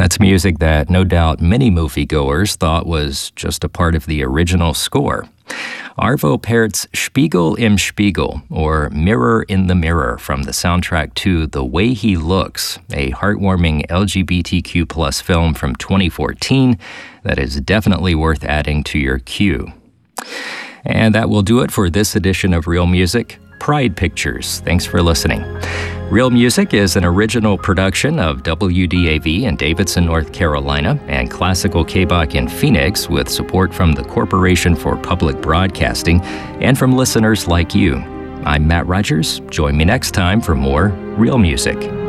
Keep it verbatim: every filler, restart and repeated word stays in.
That's music that no doubt many moviegoers thought was just a part of the original score. Arvo Pärt's Spiegel im Spiegel, or Mirror in the Mirror, from the soundtrack to The Way He Looks, a heartwarming L G B T Q plus film from twenty fourteen that is definitely worth adding to your queue. And that will do it for this edition of Real Music. Pride Pictures. Thanks for listening. Real Music is an original production of W D A V in Davidson, North Carolina, and Classical K B O C in Phoenix, with support from the Corporation for Public Broadcasting and from listeners like you. I'm Matt Rogers. Join me next time for more Real Music.